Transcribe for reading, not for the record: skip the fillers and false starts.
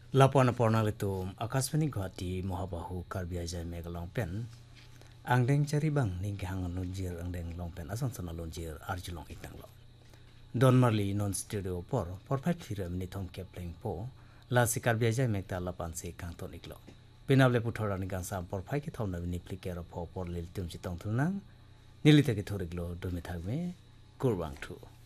Lapuan pornalitum akasmani guhati mohabahu karbiaja megalongpen angdeng cari bang ninghang lunjir angdeng longpen asang sana lunjir arjulong itanglo. Don Marley non studio por phat thira minithom kepling po la si karbiaja mekta lapan se kangton iklo. Pinable puthora ni gansam por phai ki thomna ni plikero por lil tum chitong thunang nilita ki thoriklo dumithagme kurbang thu.